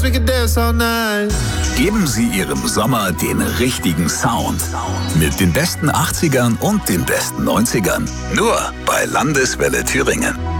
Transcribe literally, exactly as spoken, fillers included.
we could dance all night. Geben Sie Ihrem Sommer den richtigen Sound. Mit den besten achtzigern und den besten neunzigern. Nur bei Landeswelle Thüringen.